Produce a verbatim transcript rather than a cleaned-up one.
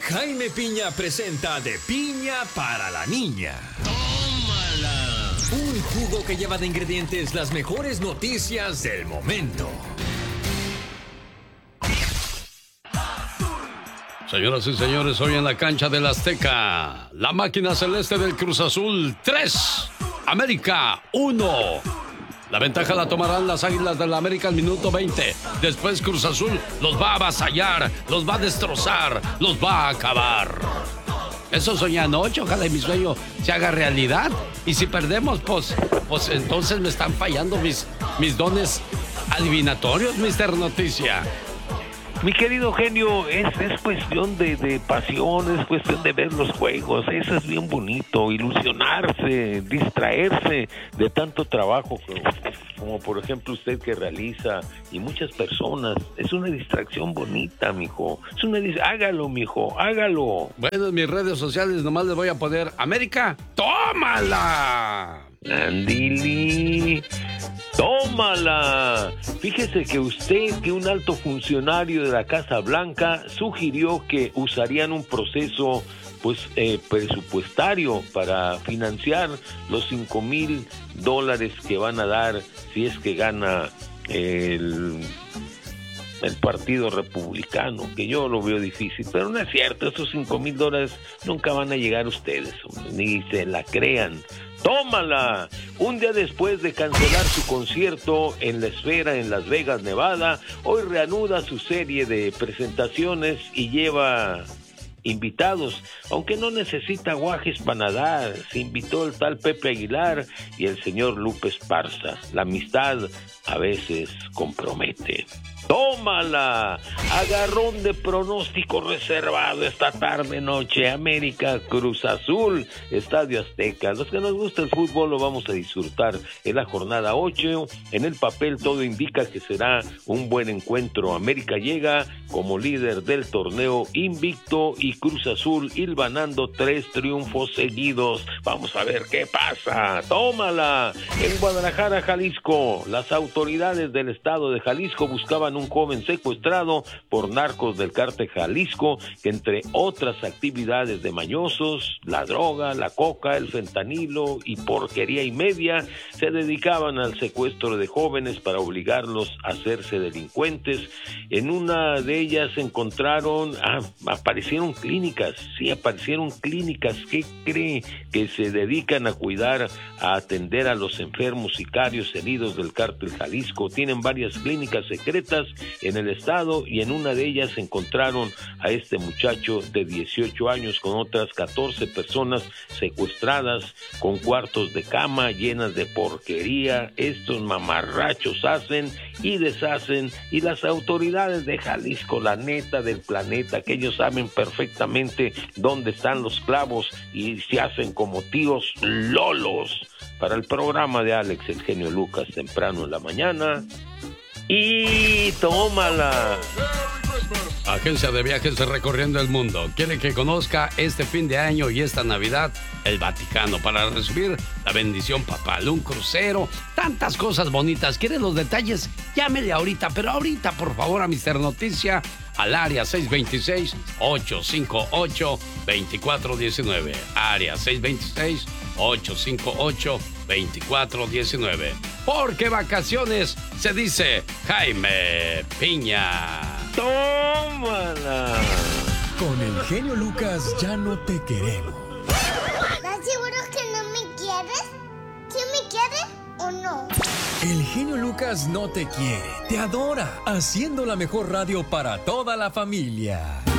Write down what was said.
Jaime Piña presenta De Piña para la Niña. ¡Tómala! Un jugo que lleva de ingredientes las mejores noticias del momento. Señoras y señores, hoy en la cancha del Azteca, la máquina celeste del Cruz Azul tres, América uno. La ventaja la tomarán las Águilas del la América al minuto veinte. Después Cruz Azul los va a avasallar, los va a destrozar, los va a acabar. Eso soñé anoche, ojalá y mi sueño se haga realidad. Y si perdemos, pues, pues entonces me están fallando mis, mis dones adivinatorios, mister Noticia. Mi querido genio, es, es cuestión de, de pasión, es cuestión de ver los juegos, eso es bien bonito, ilusionarse, distraerse de tanto trabajo como, como por ejemplo usted que realiza y muchas personas, es una distracción bonita, mijo, es una hágalo, mijo, hágalo. Bueno, en mis redes sociales nomás le voy a poner América, ¡tómala! Andili, tómala. Fíjese que usted, que un alto funcionario de la Casa Blanca, sugirió que usarían un proceso pues eh, presupuestario para financiar los cinco mil dólares que van a dar si es que gana el el Partido Republicano, que yo lo veo difícil, pero no es cierto, esos cinco mil dólares nunca van a llegar a ustedes, hombre, ni se la crean. ¡Tómala! Un día después de cancelar su concierto en La Esfera en Las Vegas, Nevada, hoy reanuda su serie de presentaciones y lleva invitados, aunque no necesita guajes para nadar. Se invitó el tal Pepe Aguilar y el señor Lupe Esparza. La amistad a veces compromete. ¡Tómala! Agarrón de pronóstico reservado esta tarde noche. América Cruz Azul, Estadio Azteca. Los que nos gusta el fútbol lo vamos a disfrutar en la jornada ocho. En el papel todo indica que será un buen encuentro. América llega como líder del torneo invicto y Cruz Azul hilvanando tres triunfos seguidos. Vamos a ver qué pasa. ¡Tómala! En Guadalajara, Jalisco, las autoridades del estado de Jalisco buscaban un joven secuestrado por narcos del cártel Jalisco, que entre otras actividades de mañosos, la droga, la coca, el fentanilo y porquería y media, se dedicaban al secuestro de jóvenes para obligarlos a hacerse delincuentes. En una de ellas encontraron, ah, aparecieron clínicas, sí, aparecieron clínicas, ¿qué cree? Que se dedican a cuidar, a atender a los enfermos sicarios heridos del cártel Jalisco. Tienen varias clínicas secretas en el estado y en una de ellas encontraron a este muchacho de dieciocho años con otras catorce personas secuestradas, con cuartos de cama llenas de porquería. Estos mamarrachos hacen y deshacen, y las autoridades de Jalisco, la neta del planeta, que ellos saben perfectamente dónde están los clavos y se hacen como tíos lolos. Para el programa de Alex, el genio Lucas, temprano en la mañana. Y tómala. Agencia de viajes recorriendo el mundo quiere que conozca este fin de año y esta Navidad el Vaticano para recibir la bendición papal, un crucero, tantas cosas bonitas. ¿Quiere los detalles? Llámele ahorita, pero ahorita por favor a mister Noticia al área seis dos seis, ocho cinco ocho, dos cuatro uno nueve, área seis dos seis, ocho cinco ocho, dos cuatro uno nueve. Porque vacaciones se dice Jaime Piña. ¡Tómala! Con el genio Lucas ya no te queremos. ¿Estás seguro que no me quieres? ¿Sí me quieres o no? El genio Lucas no te quiere, te adora, haciendo la mejor radio para toda la familia.